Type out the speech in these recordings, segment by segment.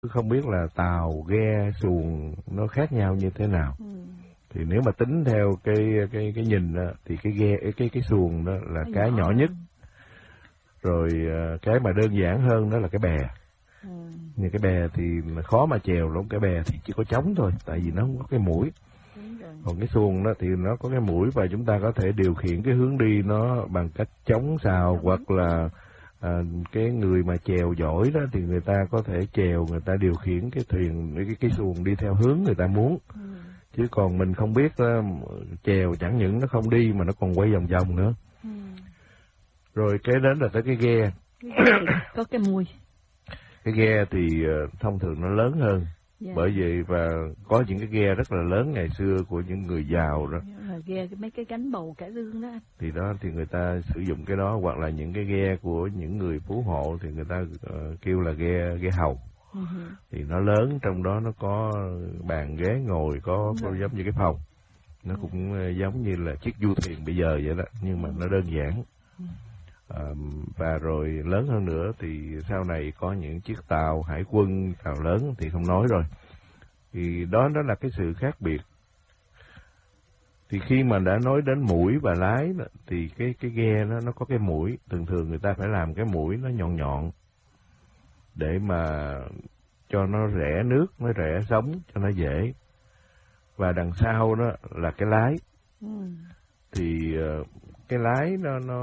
không biết là tàu, ghe, xuồng nó khác nhau như thế nào. Thì nếu mà tính theo cái nhìn đó, thì cái ghe cái xuồng đó là cái nhỏ nhất. Rồi cái mà đơn giản hơn đó là cái bè. Nhưng cái bè thì khó mà chèo lắm, cái bè thì chỉ có trống thôi, tại vì nó không có cái mũi. Còn cái xuồng đó thì nó có cái mũi và chúng ta có thể điều khiển cái hướng đi nó bằng cách chống sào, hoặc là cái người mà chèo giỏi đó thì người ta có thể chèo, người ta điều khiển cái thuyền, cái xuồng đi theo hướng người ta muốn. Chứ còn mình không biết chèo chẳng những nó không đi mà nó còn quay vòng vòng nữa. Rồi kế đến là tới cái ghe. Có cái mui. Cái ghe thì thông thường nó lớn hơn. Bởi vậy và có những cái ghe rất là lớn ngày xưa của những người giàu đó. Ghe mấy cái gánh bầu cải lương đó. Thì đó thì người ta sử dụng cái đó, hoặc là những cái ghe của những người phú hộ thì người ta kêu là ghe hầu. Thì nó lớn, trong đó nó có bàn ghế ngồi, có giống như cái phòng. Nó cũng giống như là chiếc du thuyền bây giờ vậy đó, nhưng mà nó đơn giản. Và rồi lớn hơn nữa thì sau này có những chiếc tàu hải quân, tàu lớn thì không nói rồi. Thì đó là cái sự khác biệt. Thì khi mà đã nói đến mũi và lái đó, thì cái ghe nó có cái mũi, thường người ta phải làm cái mũi nó nhọn nhọn để mà cho nó rẽ nước, nó rẽ sóng cho nó dễ. Và đằng sau đó là cái lái. Thì cái lái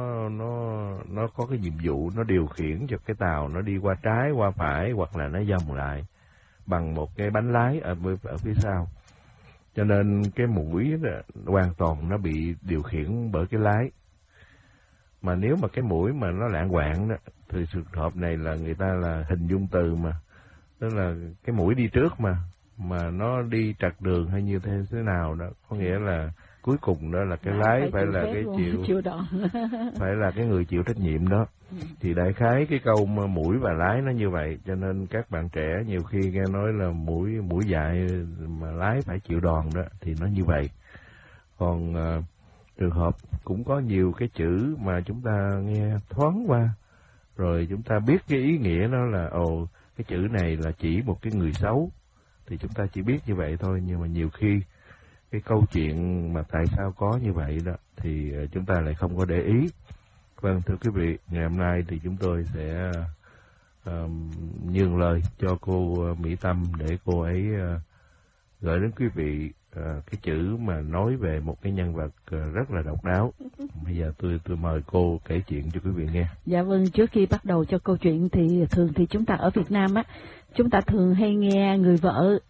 nó có cái nhiệm vụ nó điều khiển cho cái tàu nó đi qua trái, qua phải, hoặc là nó vòng lại bằng một cái bánh lái ở phía sau. Cho nên cái mũi hoàn toàn nó bị điều khiển bởi cái lái. Mà nếu mà cái mũi mà nó lạng quạng đó, thì trường hợp này là người ta là hình dung từ mà, tức là cái mũi đi trước mà nó đi trật đường hay như thế nào đó, có nghĩa là cuối cùng đó là cái lái phải là cái chịu phải là cái người chịu trách nhiệm đó. Thì đại khái cái câu mà mũi và lái nó như vậy, cho nên các bạn trẻ nhiều khi nghe nói là mũi dại mà lái phải chịu đòn đó, thì nó như vậy. Còn trường hợp cũng có nhiều cái chữ mà chúng ta nghe thoáng qua, rồi chúng ta biết cái ý nghĩa nó là cái chữ này là chỉ một cái người xấu, thì chúng ta chỉ biết như vậy thôi. Nhưng mà nhiều khi cái câu chuyện mà tại sao có như vậy đó thì chúng ta lại không có để ý. Vâng, thưa quý vị, ngày hôm nay thì chúng tôi sẽ nhường lời cho cô Mỹ Tâm để cô ấy gửi đến quý vị cái chữ mà nói về một cái nhân vật rất là độc đáo. Bây giờ tôi mời cô kể chuyện cho quý vị nghe. Dạ vâng, trước khi bắt đầu cho câu chuyện thì thường thì chúng ta ở Việt Nam á, chúng ta thường hay nghe người vợ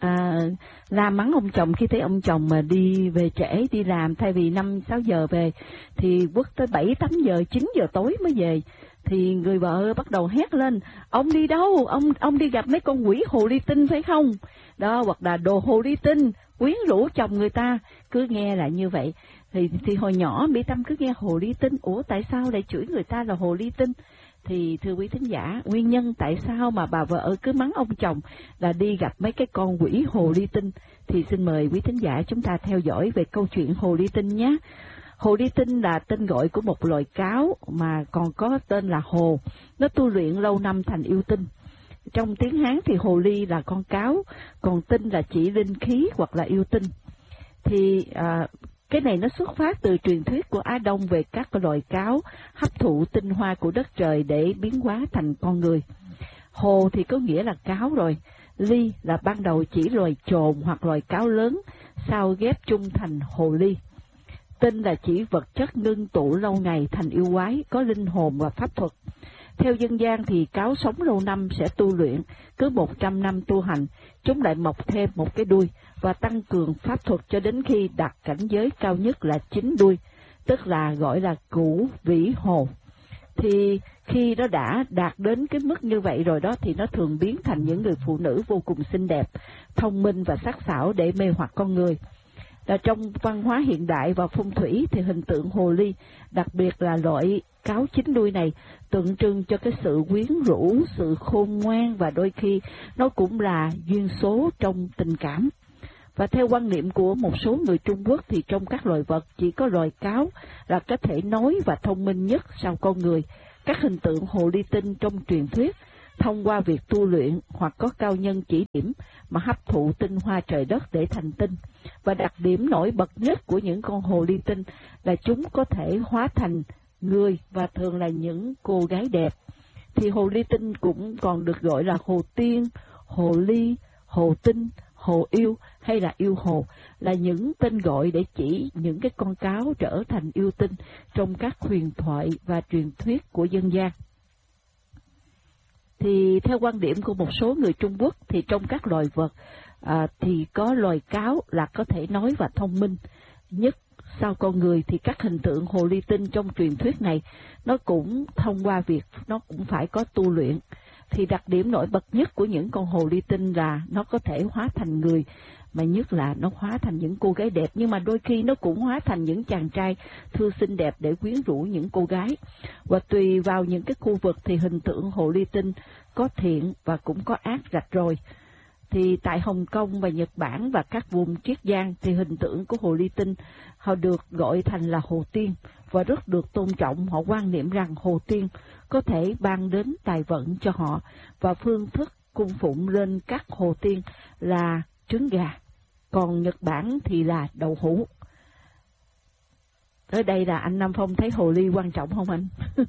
la mắng ông chồng khi thấy ông chồng mà đi về trễ đi làm, thay vì 5-6 giờ về thì quất tới 7-8 giờ, 9 giờ tối mới về. Thì người vợ bắt đầu hét lên, ông đi đâu? Ông đi gặp mấy con quỷ hồ ly tinh phải không? Đó, hoặc là đồ hồ ly tinh, quyến rũ chồng người ta, cứ nghe là như vậy. Thì hồi nhỏ Mỹ Tâm cứ nghe hồ ly tinh, ủa tại sao lại chửi người ta là hồ ly tinh? Thì thưa quý thính giả, nguyên nhân tại sao mà bà vợ cứ mắng ông chồng là đi gặp mấy cái con quỷ hồ ly tinh, thì xin mời quý thính giả chúng ta theo dõi về câu chuyện hồ ly tinh nhé. Hồ ly tinh là tên gọi của một loài cáo mà còn có tên là hồ. Nó tu luyện lâu năm thành yêu tinh. Trong tiếng Hán thì hồ ly là con cáo, còn tinh là chỉ linh khí hoặc là yêu tinh. Thì cái này nó xuất phát từ truyền thuyết của Á Đông về các loài cáo hấp thụ tinh hoa của đất trời để biến hóa thành con người. Hồ thì có nghĩa là cáo rồi. Ly là ban đầu chỉ loài chồn hoặc loài cáo lớn, sau ghép chung thành hồ ly. Tinh là chỉ vật chất ngưng tụ lâu ngày thành yêu quái, có linh hồn và pháp thuật. Theo dân gian thì cáo sống lâu năm sẽ tu luyện, cứ 100 năm tu hành, chúng lại mọc thêm một cái đuôi và tăng cường pháp thuật cho đến khi đạt cảnh giới cao nhất là 9 đuôi, tức là gọi là cửu vĩ hồ. Thì khi nó đã đạt đến cái mức như vậy rồi đó thì nó thường biến thành những người phụ nữ vô cùng xinh đẹp, thông minh và sắc sảo để mê hoặc con người. Trong văn hóa hiện đại và phong thủy thì hình tượng hồ ly, đặc biệt là loại cáo 9 đuôi này, tượng trưng cho cái sự quyến rũ, sự khôn ngoan và đôi khi nó cũng là duyên số trong tình cảm. Và theo quan niệm của một số người Trung Quốc thì trong các loài vật chỉ có loài cáo là có thể nói và thông minh nhất sau con người. Các hình tượng hồ ly tinh trong truyền thuyết thông qua việc tu luyện hoặc có cao nhân chỉ điểm mà hấp thụ tinh hoa trời đất để thành tinh. Và đặc điểm nổi bật nhất của những con hồ ly tinh là chúng có thể hóa thành người và thường là những cô gái đẹp. Thì hồ ly tinh cũng còn được gọi là hồ tiên, hồ ly, hồ tinh, hồ yêu hay là yêu hồ, là những tên gọi để chỉ những cái con cáo trở thành yêu tinh trong các huyền thoại và truyền thuyết của dân gian. Thì theo quan điểm của một số người Trung Quốc thì trong các loài vật thì có loài cáo là có thể nói và thông minh nhất sau con người. Thì các hình tượng hồ ly tinh trong truyền thuyết này nó cũng thông qua việc nó cũng phải có tu luyện. Thì đặc điểm nổi bật nhất của những con hồ ly tinh là nó có thể hóa thành người, mà nhất là nó hóa thành những cô gái đẹp, nhưng mà đôi khi nó cũng hóa thành những chàng trai thư xinh đẹp để quyến rũ những cô gái. Và tùy vào những cái khu vực thì hình tượng hồ ly tinh có thiện và cũng có ác rạch ròi. Thì tại Hồng Kông và Nhật Bản và các vùng Triết Giang thì hình tượng của hồ ly tinh họ được gọi thành là hồ tiên và rất được tôn trọng. Họ quan niệm rằng hồ tiên có thể ban đến tài vận cho họ, và phương thức cung phụng lên các hồ tiên là trứng gà, còn Nhật Bản thì là đậu hũ. Tới đây là anh Nam Phong thấy hồ ly quan trọng không anh?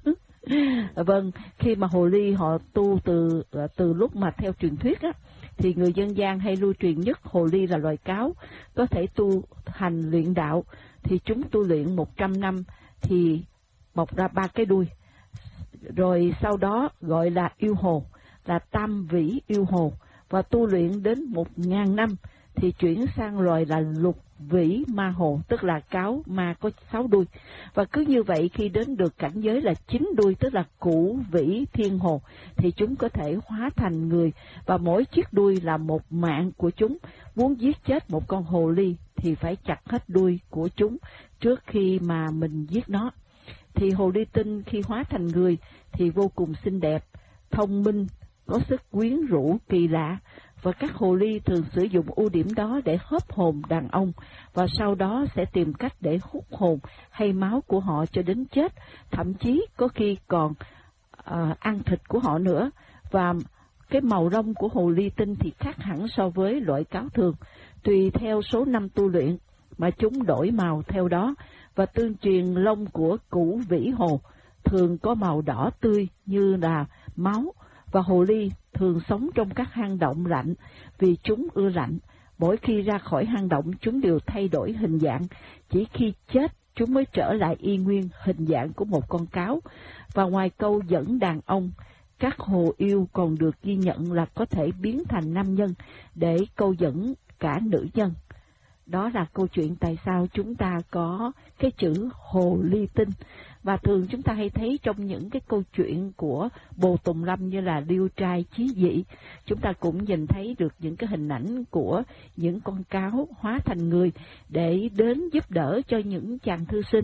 Vâng, khi mà hồ ly họ tu từ lúc mà theo truyền thuyết á, thì người dân gian hay lưu truyền nhất hồ ly là loài cáo có thể tu hành luyện đạo. Thì chúng tu luyện 100 năm thì mọc ra 3 cái đuôi. Rồi sau đó gọi là yêu hồ, là tam vĩ yêu hồ, và tu luyện đến 1000 năm thì chuyển sang loài là lục vĩ ma hồ, tức là cáo ma có 6 đuôi. Và cứ như vậy khi đến được cảnh giới là 9 đuôi, tức là cửu vĩ thiên hồ, thì chúng có thể hóa thành người, và mỗi chiếc đuôi là một mạng của chúng. Muốn giết chết một con hồ ly thì phải chặt hết đuôi của chúng trước khi mà mình giết nó. Thì hồ ly tinh khi hóa thành người thì vô cùng xinh đẹp, thông minh, có sức quyến rũ kỳ lạ, và các hồ ly thường sử dụng ưu điểm đó để hớp hồn đàn ông, và sau đó sẽ tìm cách để hút hồn hay máu của họ cho đến chết, thậm chí có khi còn ăn thịt của họ nữa. Và cái màu lông của hồ ly tinh thì khác hẳn so với loại cáo thường, tùy theo số năm tu luyện mà chúng đổi màu theo đó. Và tương truyền lông của cửu vĩ hồ thường có màu đỏ tươi như là máu, và hồ ly thường sống trong các hang động lạnh vì chúng ưa lạnh. Mỗi khi ra khỏi hang động chúng đều thay đổi hình dạng, chỉ khi chết chúng mới trở lại y nguyên hình dạng của một con cáo. Và ngoài câu dẫn đàn ông, các hồ yêu còn được ghi nhận là có thể biến thành nam nhân để câu dẫn cả nữ nhân. Đó là câu chuyện tại sao chúng ta có cái chữ hồ ly tinh. Và thường chúng ta hay thấy trong những cái câu chuyện của Bồ Tùng Lâm như là Liêu Trai Chí Dị, chúng ta cũng nhìn thấy được những cái hình ảnh của những con cáo hóa thành người để đến giúp đỡ cho những chàng thư sinh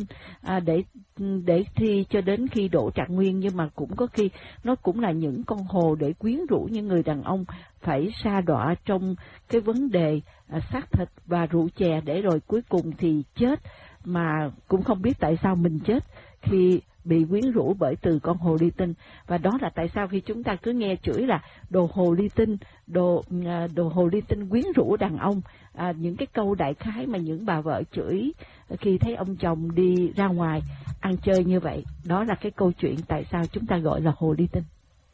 để thi cho đến khi độ trạng nguyên. Nhưng mà cũng có khi nó cũng là những con hồ để quyến rũ những người đàn ông phải sa đọa trong cái vấn đề xác thịt và rượu chè, để rồi cuối cùng thì chết mà cũng không biết tại sao mình chết khi bị quyến rũ bởi từ con hồ ly tinh. Và đó là tại sao khi chúng ta cứ nghe chửi là đồ hồ ly tinh, đồ hồ ly tinh quyến rũ đàn ông, những cái câu đại khái mà những bà vợ chửi khi thấy ông chồng đi ra ngoài ăn chơi như vậy. Đó là cái câu chuyện tại sao chúng ta gọi là hồ ly tinh.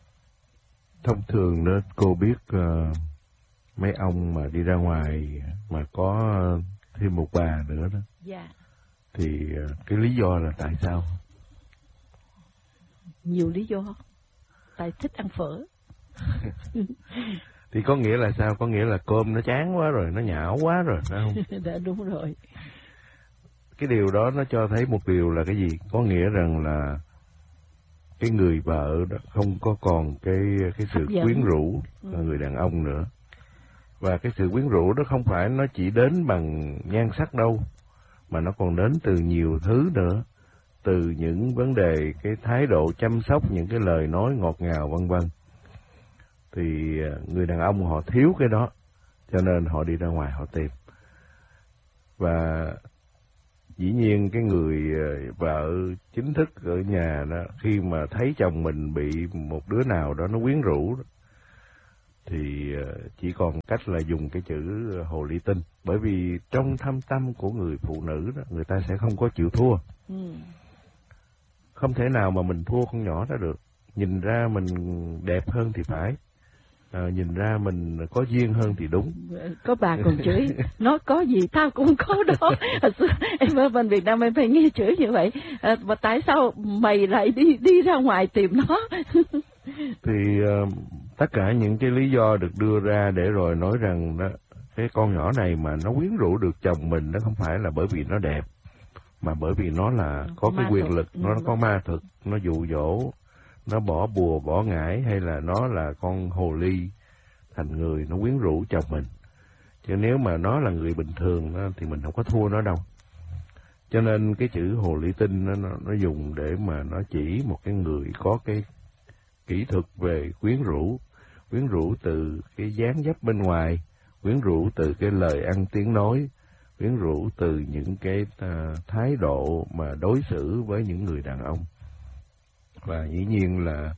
Thông thường đó cô biết mấy ông mà đi ra ngoài mà có thêm một bà nữa đó, thì cái lý do là tại sao? Nhiều lý do. Tại thích ăn phở. Thì có nghĩa là sao? Có nghĩa là cơm nó chán quá rồi, nó nhão quá rồi, phải không? Đã đúng rồi. Cái điều đó nó cho thấy một điều là cái gì? Có nghĩa rằng là cái người vợ đó không có còn cái sự quyến rũ người đàn ông nữa. Và cái sự quyến rũ đó không phải nó chỉ đến bằng nhan sắc đâu, mà nó còn đến từ nhiều thứ nữa, từ những vấn đề cái thái độ chăm sóc, những cái lời nói ngọt ngào vân vân. Thì người đàn ông họ thiếu cái đó, cho nên họ đi ra ngoài họ tìm. Và dĩ nhiên cái người vợ chính thức ở nhà đó, khi mà thấy chồng mình bị một đứa nào đó nó quyến rũ đó, thì chỉ còn cách là dùng cái chữ hồ ly tinh. Bởi vì trong thâm tâm của người phụ nữ đó, người ta sẽ không có chịu thua. Không thể nào mà mình thua con nhỏ đó được. Nhìn ra mình đẹp hơn thì phải, nhìn ra mình có duyên hơn thì đúng. Có bà còn chửi, nó có gì tao cũng có đó. Em ở bên Việt Nam em phải nghe chửi như vậy. Mà tại sao mày lại đi ra ngoài tìm nó? Thì tất cả những cái lý do được đưa ra để rồi nói rằng đó, cái con nhỏ này mà nó quyến rũ được chồng mình, nó không phải là bởi vì nó đẹp, mà bởi vì nó là có cái quyền lực, nó có ma thực, nó dụ dỗ, nó bỏ bùa bỏ ngải, hay là nó là con hồ ly thành người nó quyến rũ chồng mình. Chứ nếu mà nó là người bình thường đó, thì mình không có thua nó đâu. Cho nên cái chữ hồ ly tinh nó dùng để mà nó chỉ một cái người có cái kỹ thuật về quyến rũ từ cái dáng dấp bên ngoài, quyến rũ từ cái lời ăn tiếng nói, quyến rũ từ những cái thái độ mà đối xử với những người đàn ông. Và dĩ nhiên là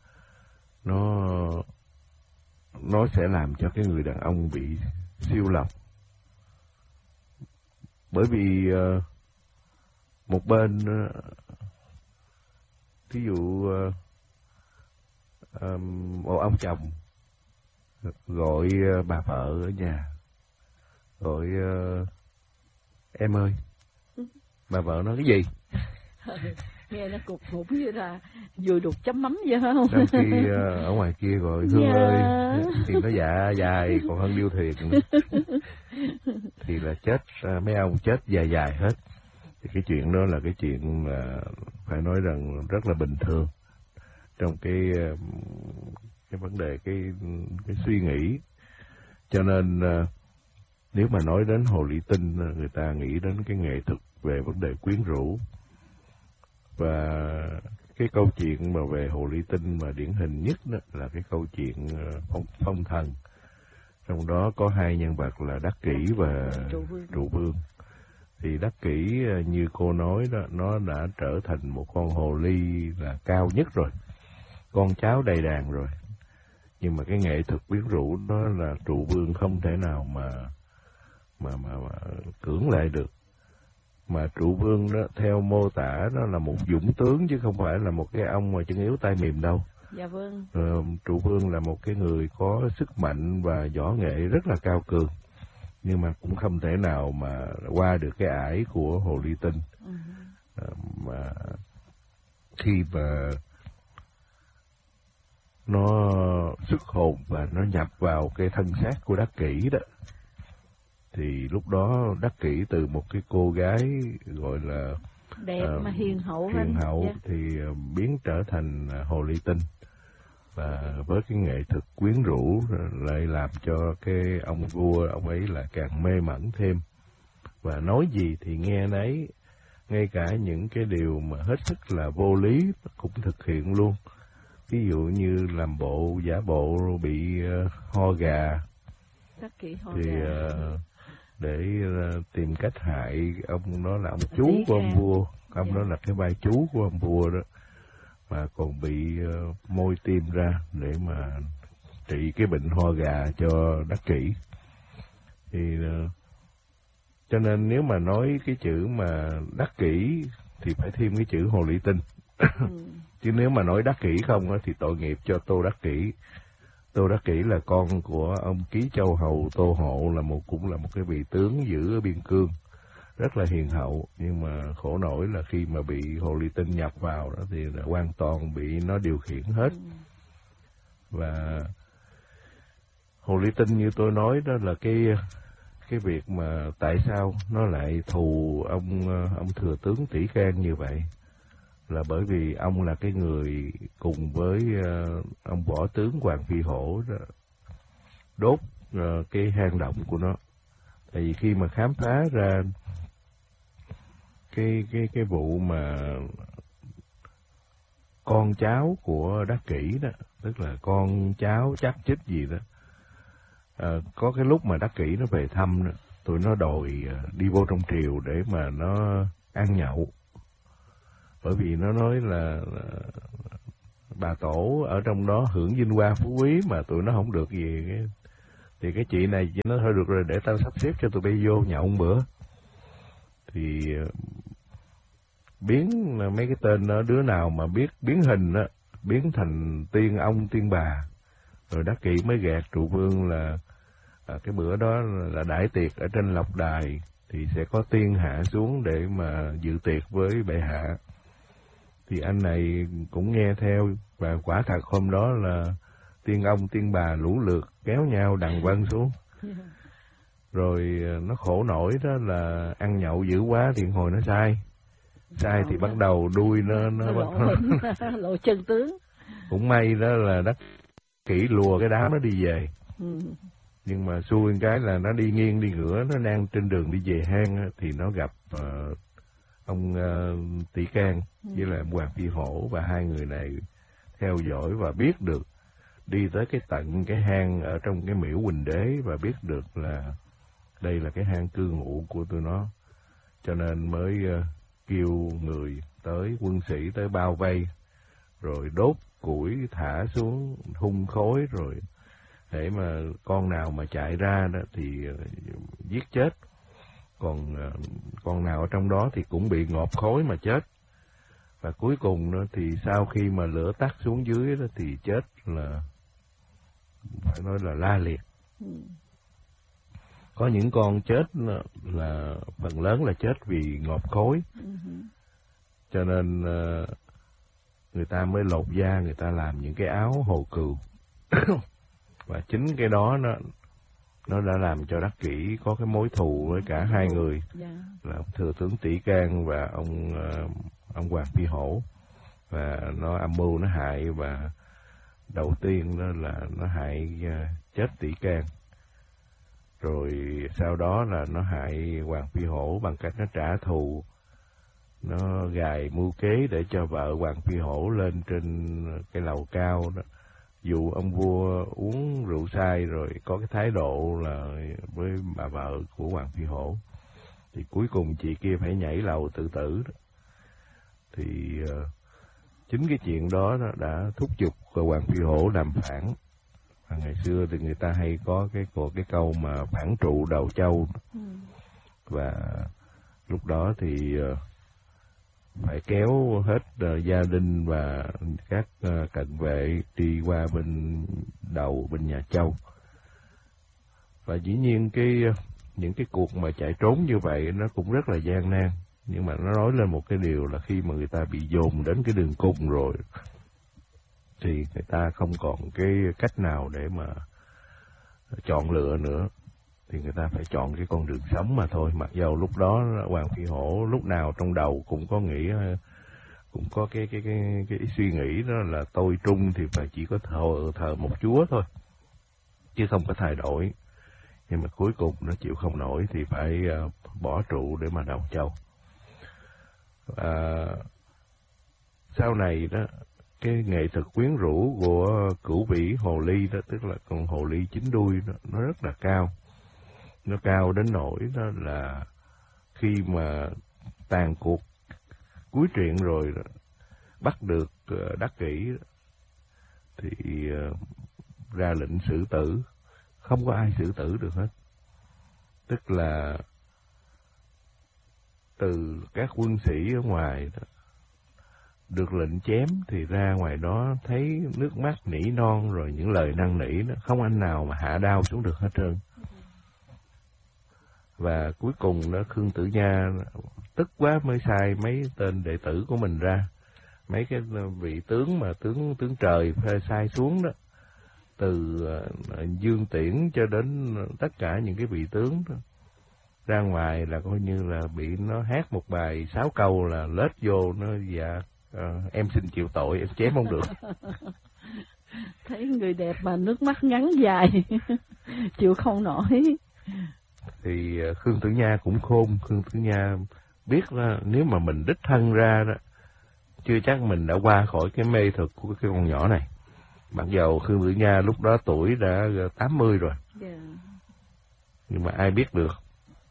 nó sẽ làm cho cái người đàn ông bị siêu lòng. Bởi vì một bên ví dụ một ông chồng gọi bà vợ ở nhà, gọi em ơi, bà vợ nói cái gì? Nghe nó cục ngục như là vừa đục chấm mắm vậy không? Trong khi ở ngoài kia gọi Hương ơi thì nó dạ dài còn hơn điêu thuyền. Thì là chết, mấy ông chết dài dài hết. Thì cái chuyện đó là cái chuyện mà phải nói rằng rất là bình thường trong cái vấn đề cái suy nghĩ. Cho nên nếu mà nói đến hồ ly tinh, người ta nghĩ đến cái nghệ thuật về vấn đề quyến rũ. Và cái câu chuyện mà về hồ ly tinh mà điển hình nhất đó là cái câu chuyện phong thần. Trong đó có hai nhân vật là Đắc Kỷ và Trụ Vương. Thì Đắc Kỷ như cô nói đó, nó đã trở thành một con hồ ly là cao nhất rồi, con cháu đầy đàn rồi. Nhưng mà cái nghệ thuật quyến rũ đó là Trụ Vương không thể nào mà cưỡng lại được. Mà Trụ Vương đó theo mô tả nó là một dũng tướng chứ không phải là một cái ông mà chân yếu tay mềm đâu. Dạ vâng. Trụ Vương là một cái người có sức mạnh và võ nghệ rất là cao cường, nhưng mà cũng không thể nào mà qua được cái ải của hồ ly tinh. Mà khi mà nó xuất hồn và nó nhập vào cái thân xác của Đắc Kỷ đó, thì lúc đó Đắc Kỷ từ một cái cô gái gọi là đẹp mà hiền hậu yeah, thì biến trở thành hồ ly tinh. Và với cái nghệ thuật quyến rũ lại làm cho cái ông vua ông ấy là càng mê mẩn thêm, và nói gì thì nghe nấy, ngay cả những cái điều mà hết sức là vô lý cũng thực hiện luôn. Ví dụ như làm bộ giả bộ bị ho gà thì để tìm cách hại ông, đó là ông chú của ông vua, ông đó là cái vai chú của ông vua đó, mà còn bị môi tim ra để mà trị cái bệnh ho gà cho Đắc Kỷ. Thì cho nên nếu mà nói cái chữ mà Đắc Kỷ thì phải thêm cái chữ hồ ly tinh. Chứ nếu mà nói Đắc Kỷ không á thì tội nghiệp cho Tô Đắc Kỷ. Tô Đắc Kỷ là con của ông Ký Châu Hầu Tô Hộ, cũng là một cái vị tướng giữ ở biên cương, rất là hiền hậu. Nhưng mà khổ nổi là khi mà bị hồ ly tinh nhập vào đó thì là hoàn toàn bị nó điều khiển hết. Và hồ ly tinh như tôi nói đó là cái việc mà tại sao nó lại thù ông thừa tướng Tỷ Khang như vậy, là bởi vì ông là cái người cùng với ông võ tướng Hoàng Phi Hổ đó, đốt cái hang động của nó. Tại vì khi mà khám phá ra cái vụ mà con cháu của Đắc Kỷ đó, tức là con cháu chắc chích gì đó, có cái lúc mà Đắc Kỷ nó về thăm đó, tụi nó đòi đi vô trong triều để mà nó ăn nhậu. Bởi vì nó nói là bà tổ ở trong đó hưởng vinh hoa phú quý mà tụi nó không được gì. Thì cái chị này chỉ nói thôi được rồi, để tao sắp xếp cho tụi bay vô nhậu một bữa. Thì biến mấy cái tên đó, đứa nào mà biết biến hình á, biến thành tiên ông tiên bà. Rồi Đắc Kỷ mới gạt trụ vương là cái bữa đó là đãi tiệc ở trên Lộc Đài, thì sẽ có tiên hạ xuống để mà dự tiệc với bệ hạ. Thì anh này cũng nghe theo, và quả thật hôm đó là tiên ông tiên bà lũ lượt kéo nhau đằng vân xuống. Rồi nó khổ nổi đó là ăn nhậu dữ quá thì hồi nó sai thì bắt đầu đuôi nó lộ chân tướng. Cũng may đó là Đắc Kỷ lùa cái đám nó đi về. Nhưng mà xui cái là nó đi nghiêng đi ngửa, nó đang trên đường đi về hang thì nó gặp ông Tỷ Can với lại ông Hoàng Phi Hổ, và hai người này theo dõi và biết được, đi tới cái tận cái hang ở trong cái miễu Huỳnh Đế và biết được là đây là cái hang cư ngụ của tụi nó, cho nên mới kêu người tới, quân sĩ tới bao vây, rồi đốt củi thả xuống hun khói, rồi để mà con nào mà chạy ra đó thì giết chết, còn con nào ở trong đó thì cũng bị ngộp khói mà chết. Và cuối cùng đó thì sau khi mà lửa tắt xuống dưới đó thì chết là phải nói là la liệt. Có những con chết là phần lớn là chết vì ngộp khói. Cho nên người ta mới lột da, người ta làm những cái áo hồ cừu. Và chính cái đó nó đã làm cho Đắc Kỷ có cái mối thù với cả hai người, là thừa tướng Tỷ Can và ông Hoàng Phi Hổ. Và nó âm mưu nó hại, và đầu tiên đó là nó hại chết Tỷ Can. Rồi sau đó là nó hại Hoàng Phi Hổ bằng cách nó trả thù, nó gài mưu kế để cho vợ Hoàng Phi Hổ lên trên cái lầu cao đó, dụ ông vua uống rượu say rồi có cái thái độ là với bà vợ của Hoàng Phi Hổ. Thì cuối cùng chị kia phải nhảy lầu tự tử đó. Thì chính cái chuyện đó đã thúc giục Hoàng Phi Hổ làm phản. Và ngày xưa thì người ta hay có cái câu mà phản trụ đầu châu. Và lúc đó thì phải kéo hết gia đình và các cận vệ đi qua bên nhà Châu. Và dĩ nhiên những cái cuộc mà chạy trốn như vậy nó cũng rất là gian nan. Nhưng mà nó nói lên một cái điều là khi mà người ta bị dồn đến cái đường cùng rồi thì người ta không còn cái cách nào để mà chọn lựa nữa, thì người ta phải chọn cái con đường sống mà thôi. Mặc dầu lúc đó Hoàng Phi Hổ lúc nào trong đầu cũng có cái suy nghĩ đó là tôi trung thì phải chỉ có thờ một chúa thôi, chứ không có thay đổi. Nhưng mà cuối cùng nó chịu không nổi thì phải bỏ trụ để mà đầu châu. Sau này đó, cái nghệ thuật quyến rũ của Cửu Vĩ Hồ Ly đó, tức là con hồ ly chín đuôi đó, nó rất là cao. Nó cao đến nỗi đó là khi mà tàn cuộc cuối truyện rồi đó, bắt được Đắc Kỷ thì ra lệnh xử tử, không có ai xử tử được hết. Tức là từ các quân sĩ ở ngoài đó, được lệnh chém thì ra ngoài đó thấy nước mắt nỉ non rồi những lời năn nỉ đó, không anh nào mà hạ đao xuống được hết trơn. Và cuối cùng đó Khương Tử Nha tức quá mới sai mấy tên đệ tử của mình ra, mấy cái vị tướng mà tướng trời sai xuống đó, từ Dương Tiễn cho đến tất cả những cái vị tướng đó, ra ngoài là coi như là bị nó hát một bài 6 câu là lết vô nó dạ em xin chịu tội, em chém không được. Thấy người đẹp mà nước mắt ngắn dài chịu không nổi. Thì Khương Tử Nha cũng khôn. Khương Tử Nha biết là nếu mà mình đích thân ra đó, chưa chắc mình đã qua khỏi cái mê thuật của cái con nhỏ này. Mặc dầu Khương Tử Nha lúc đó tuổi đã 80 rồi. Nhưng mà ai biết được.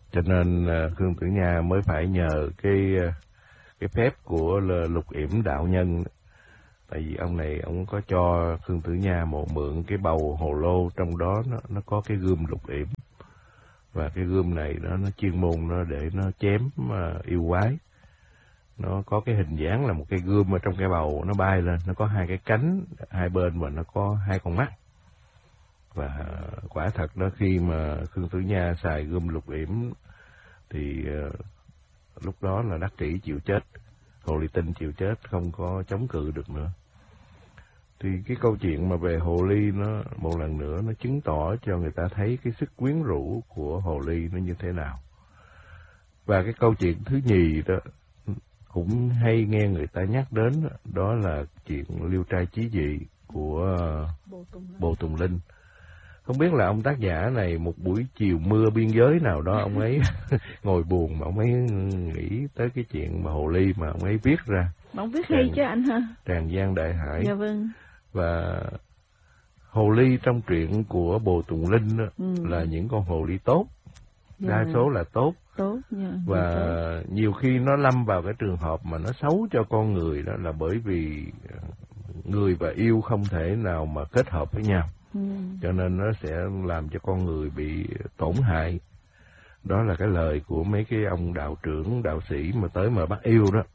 Cho nên Khương Tử Nha mới phải nhờ cái phép của Lục Yểm đạo nhân. Tại vì ông này ông có cho Khương Tử Nha mượn cái bầu hồ lô, trong đó nó có cái gươm Lục Yểm. Và cái gươm này nó chuyên môn nó để nó chém yêu quái. Nó có cái hình dáng là một cây gươm ở trong cái bầu, nó bay lên, nó có hai cái cánh hai bên và nó có hai con mắt. Và quả thật đó, khi mà Khương Tử Nha xài gươm Lục Yểm thì lúc đó là đắc kỷ chịu chết, Hồ Ly Tinh chịu chết, không có chống cự được nữa. Thì cái câu chuyện mà về hồ ly nó một lần nữa nó chứng tỏ cho người ta thấy cái sức quyến rũ của hồ ly nó như thế nào. Và cái câu chuyện thứ nhì đó cũng hay nghe người ta nhắc đến, đó là chuyện Liêu Trai Chí Dị của Bồ Tùng Linh. Không biết là ông tác giả này một buổi chiều mưa biên giới nào đó ông ấy ngồi buồn mà ông ấy nghĩ tới cái chuyện mà hồ ly mà ông ấy viết ra. Ông viết hay chứ anh ha. Tràng Giang Đại Hải. Dạ vâng. Và hồ ly trong truyện của Bồ Tùng Linh là những con hồ ly tốt. Dạ. Đa số là tốt. Tốt. Dạ. Và nhiều khi nó lâm vào cái trường hợp mà nó xấu cho con người, đó là bởi vì người và yêu không thể nào mà kết hợp với nhau. Cho nên nó sẽ làm cho con người bị tổn hại. Đó là cái lời của mấy cái ông đạo trưởng, đạo sĩ mà tới mà bắt yêu đó.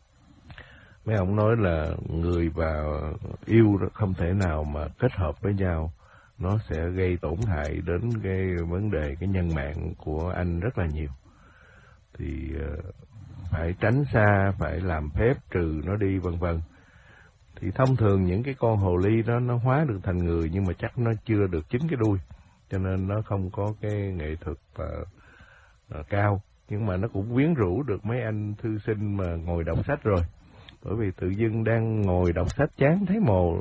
Mấy ông nói là người và yêu đó không thể nào mà kết hợp với nhau. Nó sẽ gây tổn hại đến cái vấn đề cái nhân mạng của anh rất là nhiều. Thì phải tránh xa, phải làm phép trừ nó đi vân vân. Thì thông thường những cái con hồ ly đó nó hóa được thành người, nhưng mà chắc nó chưa được 9 cái đuôi, cho nên nó không có cái nghệ thuật cao. Nhưng mà nó cũng quyến rũ được mấy anh thư sinh mà ngồi đọc sách rồi. Bởi vì tự dưng đang ngồi đọc sách chán thấy mồ,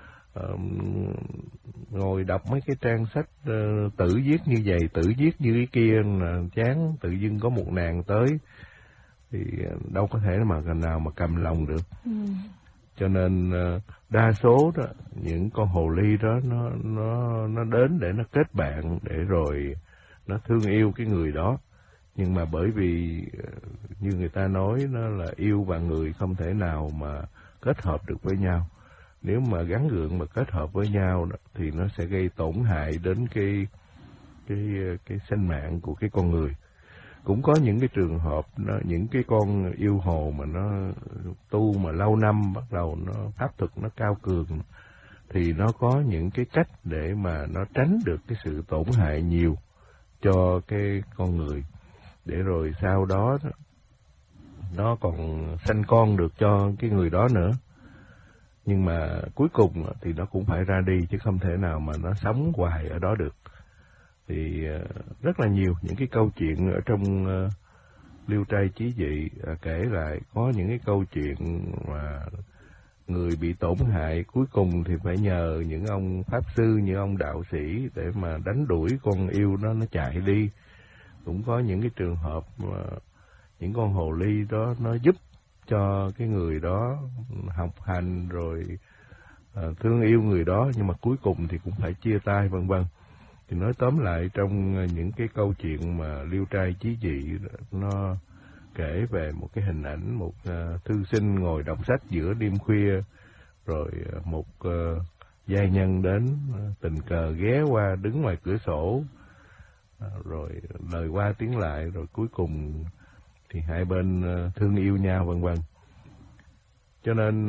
ngồi đọc mấy cái trang sách tử viết như vậy, tử viết như cái kia là chán, tự dưng có một nàng tới thì đâu có thể mà nào mà cầm lòng được. Cho nên đa số đó những con hồ ly đó nó đến để nó kết bạn, để rồi nó thương yêu cái người đó. Nhưng mà bởi vì như người ta nói, nó là yêu và người không thể nào mà kết hợp được với nhau. Nếu mà gắn gượng mà kết hợp với nhau đó, thì nó sẽ gây tổn hại đến cái sinh mạng của cái con người. Cũng có những cái trường hợp những cái con yêu hồ mà nó tu mà lâu năm, bắt đầu nó pháp thuật nó cao cường, thì nó có những cái cách để mà nó tránh được cái sự tổn hại nhiều cho cái con người, để rồi sau đó nó còn sanh con được cho cái người đó nữa. Nhưng mà cuối cùng thì nó cũng phải ra đi, chứ không thể nào mà nó sống hoài ở đó được. Thì rất là nhiều những cái câu chuyện ở trong Liêu Trai Chí Dị kể lại, có những cái câu chuyện mà người bị tổn hại cuối cùng thì phải nhờ những ông pháp sư, những ông đạo sĩ để mà đánh đuổi con yêu nó chạy đi. Cũng có những cái trường hợp mà những con hồ ly đó nó giúp cho cái người đó học hành rồi thương yêu người đó, nhưng mà cuối cùng thì cũng phải chia tay vân vân. Thì nói tóm lại, trong những cái câu chuyện mà Liêu Trai Chí Dị nó kể về một cái hình ảnh một thư sinh ngồi đọc sách giữa đêm khuya, rồi một giai nhân đến tình cờ ghé qua đứng ngoài cửa sổ, rồi lời qua tiếng lại, rồi cuối cùng thì hai bên thương yêu nhau vân vân. Cho nên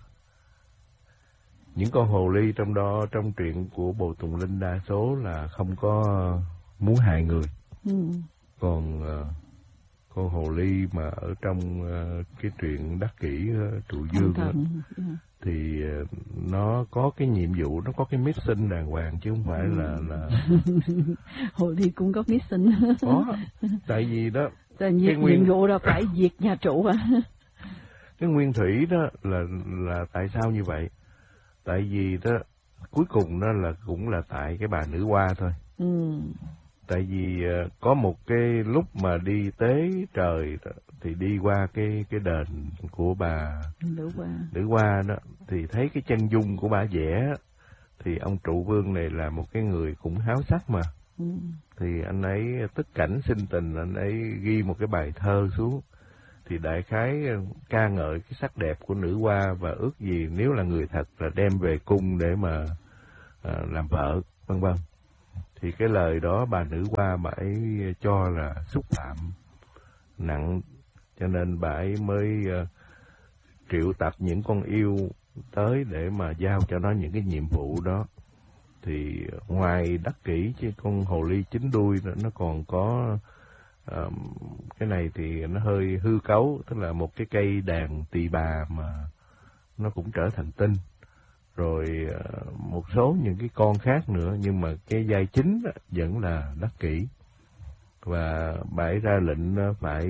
những con hồ ly trong đó, trong truyện của Bồ Tùng Linh, đa số là không có muốn hại người. Còn con hồ ly mà ở trong cái truyện Đắc Kỷ Trụ Dương đó, thì nó có cái nhiệm vụ, nó có cái mission đàng hoàng, chứ không phải là hồ ly cũng có mission. Có, tại vì đó nhiệm vụ là phải diệt nhà trụ à. Cái nguyên thủy đó là tại sao như vậy? Tại vì đó cuối cùng đó là cũng là tại cái bà nữ hoa thôi. Tại vì có một cái lúc mà đi tế trời đó, thì đi qua cái đền của bà nữ hoa đó, thì thấy cái chân dung của bà vẽ, thì ông trụ vương này là một cái người cũng háo sắc mà, Thì anh ấy tức cảnh sinh tình, anh ấy ghi một cái bài thơ xuống, thì đại khái ca ngợi cái sắc đẹp của nữ hoa và ước gì nếu là người thật là đem về cung để mà làm vợ, vân vân. Thì cái lời đó bà nữ hoa bà ấy cho là xúc phạm nặng, cho nên bà ấy mới triệu tập những con yêu tới để mà giao cho nó những cái nhiệm vụ đó. Thì ngoài đắc kỷ chứ con hồ ly chín đuôi nó còn có cái này thì nó hơi hư cấu, tức là một cái cây đàn tỳ bà mà nó cũng trở thành tinh, rồi một số những cái con khác nữa, nhưng mà cái giai chính vẫn là đắc kỷ. Và bà ấy ra lệnh phải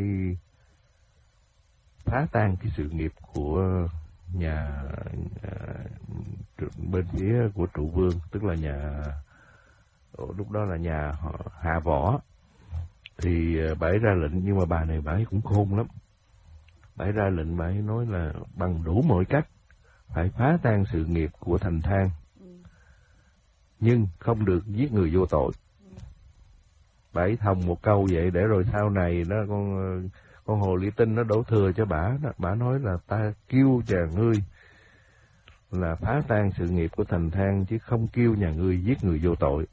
phá tan cái sự nghiệp của nhà bên phía của trụ vương, tức là nhà lúc đó là nhà Hạ Võ. Thì bà ấy ra lệnh, nhưng mà bà này bà ấy cũng khôn lắm. Bà ấy ra lệnh, bà ấy nói là bằng đủ mọi cách phải phá tan sự nghiệp của Thành Thang, nhưng không được giết người vô tội. Bà ấy thòng một câu vậy để rồi sau này đó con hồ ly tinh nó đổ thừa cho bả đó. Bả nói là ta kêu nhà ngươi là phá tan sự nghiệp của Thành Thang, chứ không kêu nhà ngươi giết người vô tội.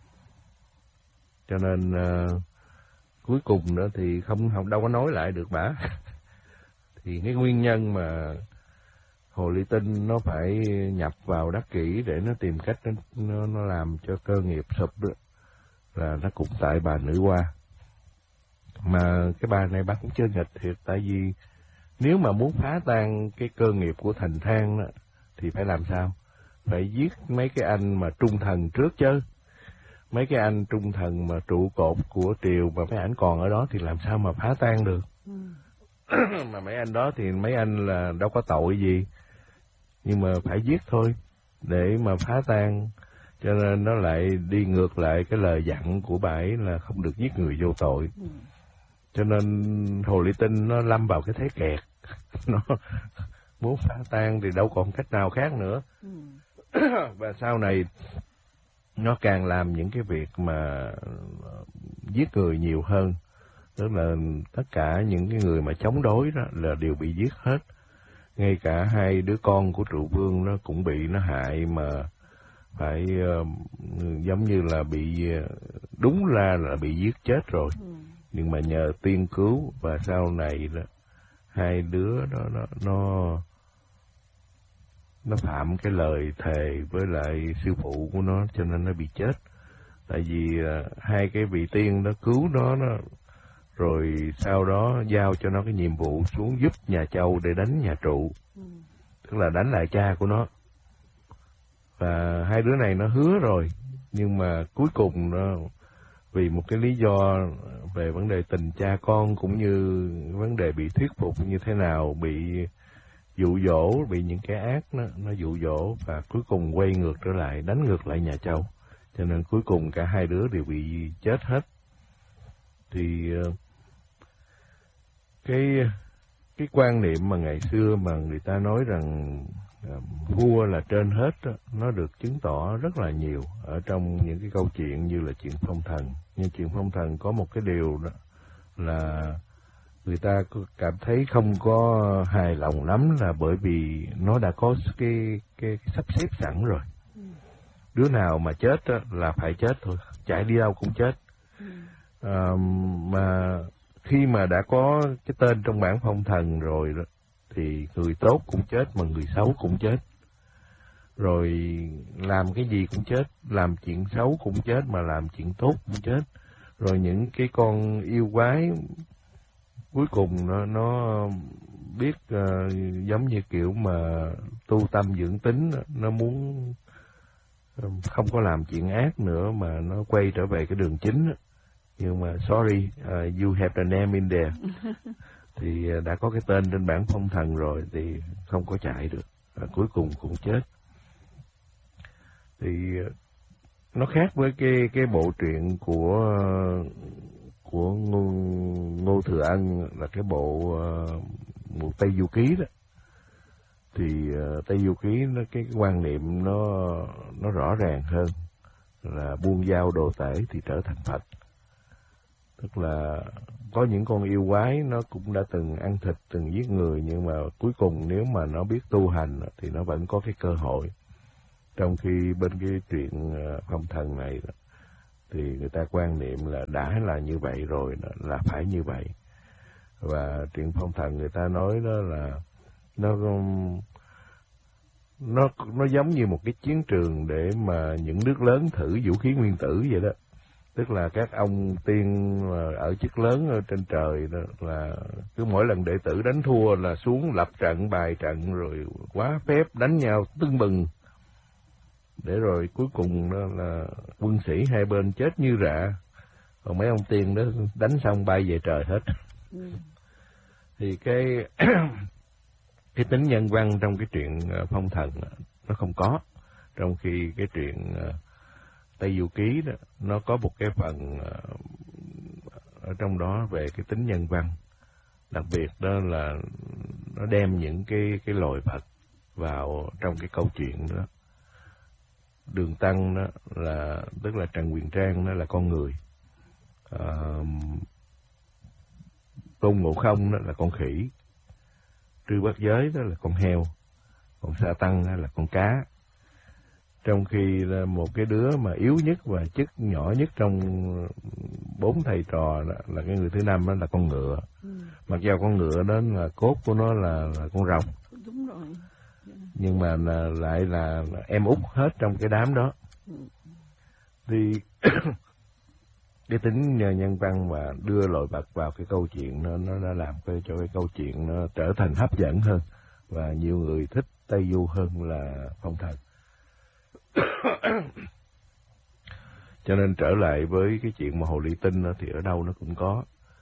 Cho nên cuối cùng nữa thì không đâu có nói lại được bả. Thì cái nguyên nhân mà hồ ly tinh nó phải nhập vào đắc kỷ để nó tìm cách nó làm cho cơ nghiệp sụp đó, là nó cũng tại bà nữ hoa. Mà cái bà này bà cũng chơi nghịch thiệt, tại vì nếu mà muốn phá tan cái cơ nghiệp của Thành Thang đó, thì phải làm sao? Phải giết mấy cái anh mà trung thần trước chứ. Mấy cái anh trung thần mà trụ cột của triều mà mấy ảnh còn ở đó thì làm sao mà phá tan được. Mà mấy anh đó thì mấy anh là đâu có tội gì, nhưng mà phải giết thôi để mà phá tan. Cho nên nó lại đi ngược lại cái lời dặn của bà ấy là không được giết người vô tội. Cho nên hồ ly tinh nó lâm vào cái thế kẹt. Nó muốn phá tan thì đâu còn cách nào khác nữa. Và sau này nó càng làm những cái việc mà giết người nhiều hơn. Tức là tất cả những cái người mà chống đối đó là đều bị giết hết. Ngay cả hai đứa con của trụ vương nó cũng bị nó hại, mà phải giống như là bị, đúng ra là bị giết chết rồi. Nhưng mà nhờ tiên cứu, và sau này đó hai đứa đó nó phạm cái lời thề với lại sư phụ của nó, cho nên nó bị chết. Tại vì hai cái vị tiên đó cứu nó rồi sau đó giao cho nó cái nhiệm vụ xuống giúp nhà Châu để đánh nhà Trụ, tức là đánh lại cha của nó. Và hai đứa này nó hứa rồi, nhưng mà cuối cùng nó vì một cái lý do về vấn đề tình cha con cũng như vấn đề bị thuyết phục như thế nào, bị dụ dỗ, bị những cái ác nó dụ dỗ, và cuối cùng quay ngược trở lại, đánh ngược lại nhà Châu. Cho nên cuối cùng cả hai đứa đều bị chết hết. Thì cái quan niệm mà ngày xưa mà người ta nói rằng vua là trên hết đó, nó được chứng tỏ rất là nhiều ở trong những cái câu chuyện như là chuyện phong thần. Nhưng chuyện phong thần có một cái điều đó là người ta cảm thấy không có hài lòng lắm, là bởi vì nó đã có cái sắp xếp sẵn rồi. Đứa nào mà chết đó, là phải chết thôi, chạy đi đâu cũng chết. Mà khi mà đã có cái tên trong bảng phong thần rồi đó, thì người tốt cũng chết mà người xấu cũng chết. Rồi làm cái gì cũng chết, làm chuyện xấu cũng chết mà làm chuyện tốt cũng chết. Rồi những cái con yêu quái cuối cùng nó biết giống như kiểu mà tu tâm dưỡng tính, nó muốn không có làm chuyện ác nữa mà nó quay trở về cái đường chính. Nhưng mà sorry, you have the name in there. Thì đã có cái tên trên bảng phong thần rồi thì không có chạy được, cuối cùng cũng chết. Thì nó khác với cái bộ truyện của Ngô Thừa Ân, là cái bộ Tây Du Ký đó. Thì Tây Du Ký nó cái quan niệm nó rõ ràng hơn. là buông dao đồ tể thì trở thành Phật. Tức là có những con yêu quái nó cũng đã từng ăn thịt, từng giết người, nhưng mà cuối cùng nếu mà nó biết tu hành thì nó vẫn có cái cơ hội. Trong khi bên cái chuyện phong thần này thì người ta quan niệm là đã là như vậy rồi là phải như vậy. Và chuyện phong thần người ta nói đó là nó giống như một cái chiến trường để mà những nước lớn thử vũ khí nguyên tử vậy đó. Tức là các ông tiên ở chức lớn ở trên trời đó, là cứ mỗi lần đệ tử đánh thua là xuống lập trận, bài trận rồi quá phép đánh nhau tưng bừng. Để rồi cuối cùng đó là quân sĩ hai bên chết như rạ. Còn mấy ông tiên đó đánh xong bay về trời hết. Thì cái tính nhân văn trong cái chuyện phong thần nó không có. Trong khi cái chuyện Tây Du Ký đó, nó có một cái phần ở trong đó về cái tính nhân văn. Đặc biệt đó là nó đem những cái loài vật vào trong cái câu chuyện đó. Đường Tăng đó là, tức là Trần Quyền Trang đó là con người. Tôn Ngộ Không đó là con khỉ. Trư Bát Giới đó là con heo. Còn Sa Tăng đó là con cá. Trong khi là một cái đứa mà yếu nhất và chức nhỏ nhất trong 4 thầy trò đó, là cái người thứ năm đó là con ngựa. Mặc dù con ngựa đó là cốt của nó là con rồng. Đúng rồi. Nhưng mà lại là em út hết trong cái đám đó. Thì cái tính nhân văn mà đưa loài vật vào cái câu chuyện nó đã làm cho cái câu chuyện nó trở thành hấp dẫn hơn, và nhiều người thích Tây Du hơn là phong thần. Cho nên trở lại với cái chuyện mà hồ ly tinh đó, thì ở đâu nó cũng có.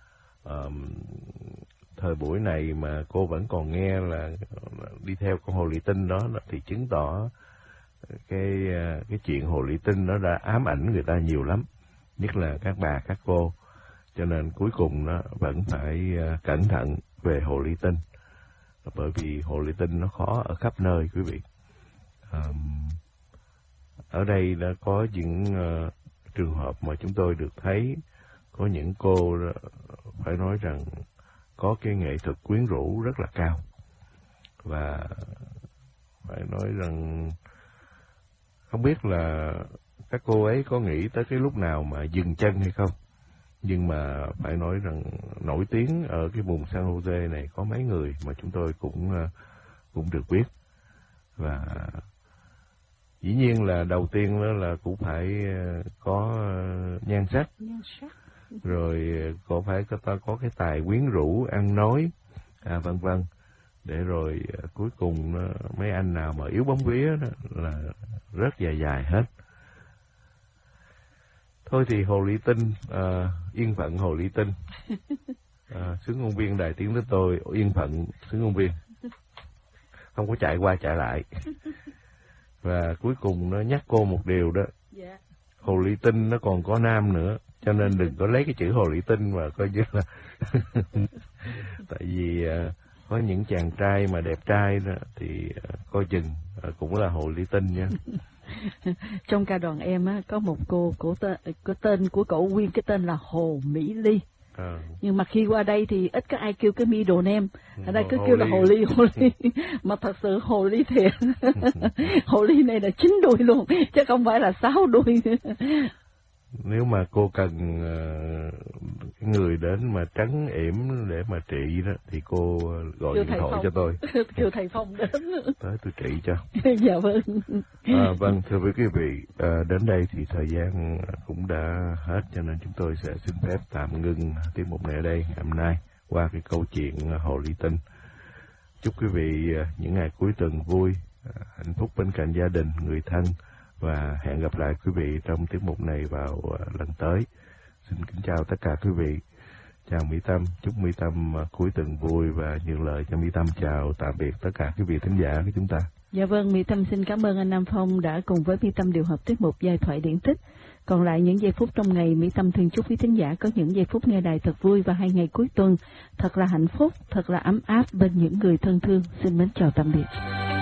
Thời buổi này mà cô vẫn còn nghe là đi theo con hồ ly tinh đó thì chứng tỏ cái chuyện hồ ly tinh nó đã ám ảnh người ta nhiều lắm, nhất là các bà các cô. Cho nên cuối cùng nó vẫn phải cẩn thận về hồ ly tinh, bởi vì hồ ly tinh nó khó ở khắp nơi quý vị. Ở đây đã có những trường hợp mà chúng tôi được thấy có những cô phải nói rằng có cái nghệ thuật quyến rũ rất là cao, và phải nói rằng không biết là các cô ấy có nghĩ tới cái lúc nào mà dừng chân hay không. Nhưng mà phải nói rằng nổi tiếng ở cái vùng San Jose này có mấy người mà chúng tôi cũng được biết. Và dĩ nhiên là đầu tiên đó là cũng phải có nhan sắc. Rồi có phải có cái tài quyến rũ, ăn nói, vân vân. Để rồi cuối cùng mấy anh nào mà yếu bóng vía đó là rất dài hết. Thôi thì hồ ly tinh, yên phận hồ ly tinh. Xướng ngôn viên đài tiếng đến tôi, yên phận xướng ngôn viên. Không có chạy qua chạy lại. Và cuối cùng nó nhắc cô một điều đó. Hồ ly tinh nó còn có nam nữa. Cho nên đừng có lấy cái chữ hồ ly tinh mà coi như là tại vì có những chàng trai mà đẹp trai đó thì coi chừng cũng là hồ ly tinh nha. Trong ca đoàn em á, có một cô tên của cậu nguyên cái tên là Hồ Mỹ Ly. Nhưng mà khi qua đây thì ít có ai kêu cái middle name, ở đây cứ kêu là hồ ly. Mà thật sự hồ ly thiệt. Hồ ly này là 9 đuôi luôn, chứ không phải là 6 đuôi. Nếu mà cô cần người đến mà trấn yểm để mà trị đó thì cô gọi điện thoại cho tôi. Kêu thầy Phong đến. Tới tôi trị cho. Dạ vâng. Vâng, thưa quý vị, đến đây thì thời gian cũng đã hết, cho nên chúng tôi sẽ xin phép tạm ngưng tiết mục này ở đây hôm nay qua cái câu chuyện hồ ly tinh. Chúc quý vị những ngày cuối tuần vui, hạnh phúc bên cạnh gia đình, người thân, và hẹn gặp lại quý vị trong tiết mục này vào lần tới. Xin kính chào tất cả quý vị. Chào Mỹ Tâm, chúc Mỹ Tâm cuối tuần vui và nhường lời cho Mỹ Tâm chào tạm biệt tất cả quý vị thính giả của chúng ta. Dạ vâng, Mỹ Tâm xin cảm ơn anh Nam Phong đã cùng với Mỹ Tâm điều hợp tiết mục Giai thoại điển tích. Còn lại những giây phút trong ngày, Mỹ Tâm thường chúc quý thính giả có những giây phút nghe đài thật vui và 2 ngày cuối tuần thật là hạnh phúc, thật là ấm áp bên những người thân thương. Xin mến chào tạm biệt.